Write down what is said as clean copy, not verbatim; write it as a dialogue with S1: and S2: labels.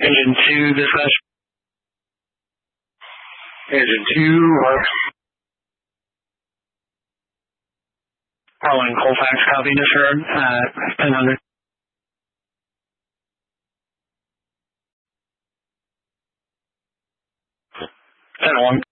S1: Engine 2, dispatch. Engine 2, Harlan Colfax, copy, disregard, 1000. 10-1.